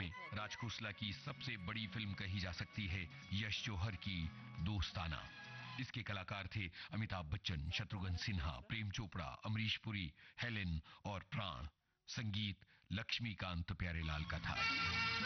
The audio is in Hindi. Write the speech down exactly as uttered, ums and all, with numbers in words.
में राज खोसला की सबसे बड़ी फिल्म कही जा सकती है यश जौहर की दोस्ताना। इसके कलाकार थे अमिताभ बच्चन, शत्रुघ्न सिन्हा, प्रेम चोपड़ा, अमरीश पुरी, हेलेन और प्राण। संगीत लक्ष्मीकांत प्यारेलाल का था।